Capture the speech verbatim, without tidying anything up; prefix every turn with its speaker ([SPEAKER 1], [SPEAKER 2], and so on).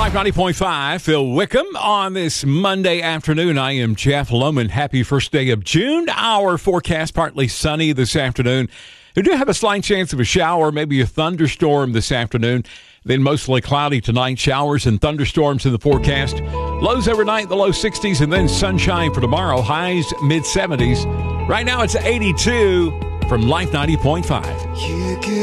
[SPEAKER 1] Life ninety point five, Phil Wickham on this Monday afternoon. I am Jeff Loman. Happy first day of June. Our forecast partly sunny this afternoon. We do have a slight chance of a shower, maybe a thunderstorm this afternoon. Then mostly cloudy tonight. Showers and thunderstorms in the forecast. Lows overnight, the low sixties, and then sunshine for tomorrow. Highs mid seventies. Right now it's eighty-two from Life ninety point five.